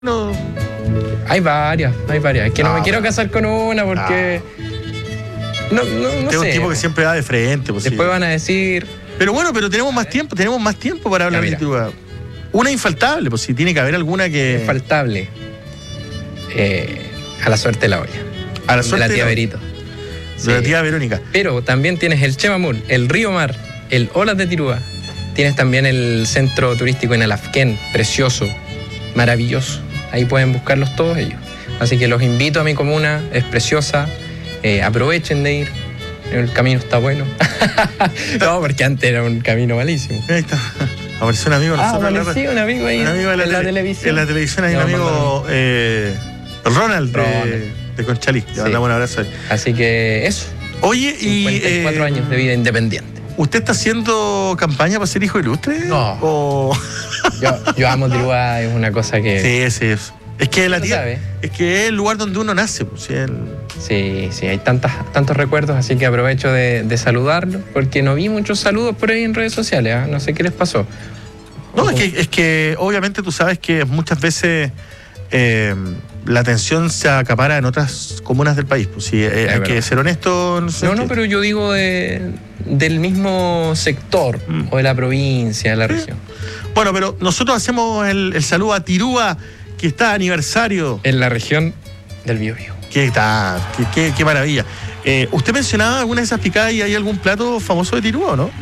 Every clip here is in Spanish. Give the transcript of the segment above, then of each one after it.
No. Hay varias. Es que no me quiero casar con una porque... No Tengo sé. un tipo que siempre va de frente. Pues, después van a decir... Pero bueno, tenemos más tiempo para hablar de Tirúa. Una infaltable, pues si tiene que haber alguna que... Infaltable. A la suerte de la olla. A la suerte de la tía Verito. De la tía Verónica. Pero también tienes el Chemamún, el Río Mar, el Olas de Tirúa. Tienes también el centro turístico en Alafquén, precioso, maravilloso. Ahí pueden buscarlos todos ellos. Así que los invito a mi comuna, es preciosa. Aprovechen de ir. El camino está bueno. No, porque antes era un camino malísimo. Ahí está. Apareció un amigo. Un amigo ahí. Un amigo en la televisión. En la televisión hay un amigo, Ronald de Conchalí. Le mandamos un abrazo ahí. Así que eso. Oye, 54 años de vida independiente. ¿Usted está haciendo campaña para ser hijo ilustre? No. Yo amo Tirúa, es una cosa que... Sí. Es que es el lugar donde uno nace. Pues, Sí, hay tantos recuerdos, así que aprovecho de saludarlo, porque no vi muchos saludos por ahí en redes sociales, ¿eh? No sé qué les pasó. No, es que obviamente tú sabes que muchas veces la atención se acapara en otras comunas del país. Pues sí, hay que ser honesto. No, pero yo digo del mismo sector o de la provincia, de la región. Bueno, pero nosotros hacemos el saludo a Tirúa, que está de aniversario. En la región del Biobío. Qué maravilla. ¿Usted mencionaba alguna de esas picadas y hay algún plato famoso de Tirúa o no?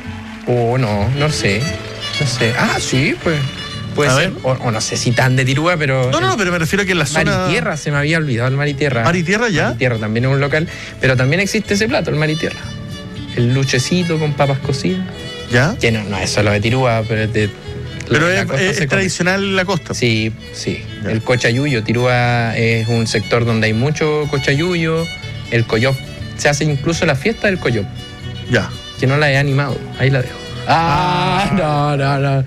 No sé. Ah, sí, pues. Puede ser. O no sé si tan de Tirúa, pero... No, pero me refiero a que en la zona... Maritierra, se me había olvidado el Maritierra. ¿Maritierra ya? Maritierra también es un local, pero también existe ese plato, el Maritierra. El luchecito con papas cocidas. ¿Ya? Que no es solo de Tirúa, pero es de... Pero es tradicional en la costa. Sí. Ya. El cochayuyo. Tirúa es un sector donde hay mucho cochayuyo. El coyop. Se hace incluso la fiesta del coyop. Ya. Que no la he animado. Ahí la dejo. No.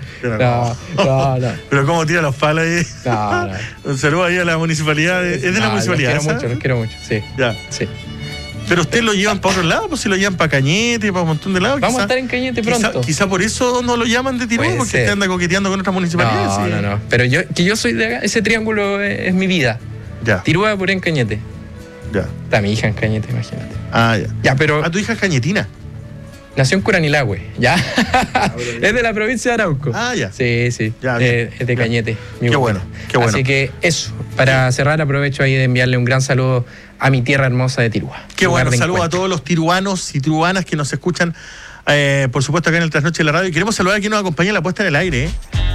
Pero cómo tira los palos ahí. No. Un saludo ahí a la municipalidad. ¿Es de la municipalidad? Los quiero mucho, sí. Ya. Sí. Pero ustedes lo llevan para otro lado, pues si lo llevan para Cañete, para un montón de lados. Vamos a estar en Cañete pronto. Quizá por eso no lo llaman de Tirúa, porque usted anda coqueteando con otras municipalidades. No. Pero yo soy de acá, ese triángulo es mi vida. Ya. Tirúa, por en Cañete. Ya. Está mi hija en Cañete, imagínate. Ya, pero... tu hija es cañetina. Nació en Curanilahue, ¿ya? Es de la provincia de Arauco. Ya. Sí. Ya, es de Cañete. Qué bueno. Así que eso, para cerrar aprovecho ahí de enviarle un gran saludo a mi tierra hermosa de Tirúa. Qué bueno, saludo a todos los tiruanos y tiruanas que nos escuchan, por supuesto, acá en el Trasnoche de la Radio. Y queremos saludar a quien nos acompaña en la puesta en el aire,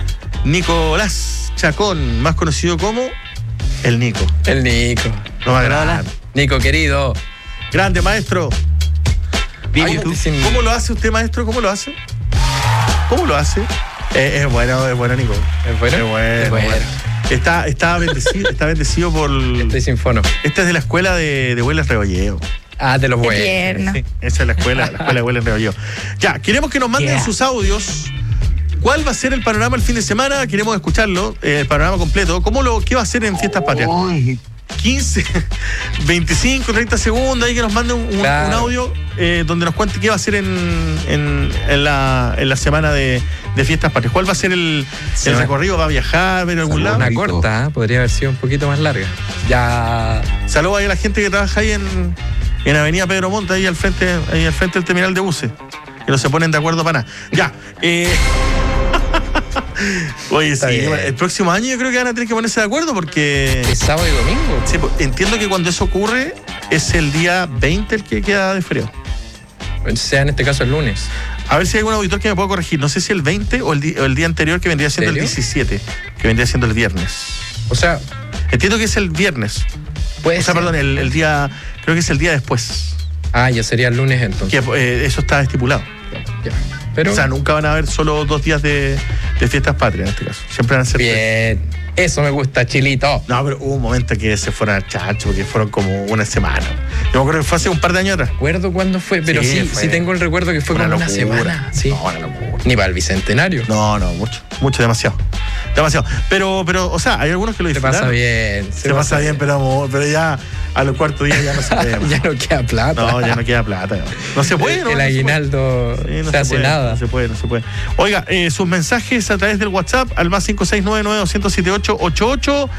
Nicolás Chacón, más conocido como el Nico. El Nico. Nos agrada. Nico, querido. Grande, maestro. ¿Cómo lo hace usted, maestro? ¿Cómo lo hace? Es bueno, Nico. ¿Es bueno? Es bueno. Está bendecido por... Estoy sin fono. Esta es de la escuela de Hueles Rebolleo. De los buenos. Sí, esa es la escuela de Hueles Rebolleo. Ya, queremos que nos manden sus audios. ¿Cuál va a ser el panorama el fin de semana? Queremos escucharlo, el panorama completo. ¿Qué va a ser en Fiestas Patrias? 15, 25, 30 segundos, ahí que nos mande un audio donde nos cuente qué va a hacer en la semana de Fiestas Patrias. ¿Cuál va a ser el recorrido? ¿Va a viajar? ¿Va a ir a algún lado? Una corta, podría haber sido un poquito más larga. Ya. Saludos ahí a la gente que trabaja ahí en Avenida Pedro Montt, ahí al frente del terminal de buses, que no se ponen de acuerdo para nada. Ya. Oye, sí, el próximo año yo creo que van a tener que ponerse de acuerdo porque... ¿Es sábado y domingo? Sí, entiendo que cuando eso ocurre es el día 20 el que queda de feriado. Sea en este caso el lunes. A ver si hay algún auditor que me pueda corregir. No sé si el 20 o el día anterior, que vendría siendo el 17, que vendría siendo el viernes. O sea... Entiendo que es el viernes. Perdón, el día... Creo que es el día después. Ya sería el lunes entonces. Que, eso está estipulado. Ya. Pero... O sea, nunca van a haber solo 2 días de Fiestas Patrias en este caso. Siempre van a ser... Bien. Eso me gusta, Chilito. No, pero hubo un momento que se fueron al chacho, porque fueron como una semana. Yo me acuerdo que fue hace un par de años atrás. No recuerdo cuándo fue, pero sí tengo el recuerdo que fue como una semana. Sí. No, una locura. Ni para el bicentenario. No, mucho, demasiado. Pero, o sea, hay algunos que lo disfrutan. Se pasa bien, pero ya a los cuartos días ya no se puede. Ya no queda plata. No, ya no queda plata. No se puede, ¿no? El aguinaldo no se hace nada. No se puede. Oiga, sus mensajes a través del WhatsApp al +56992078888.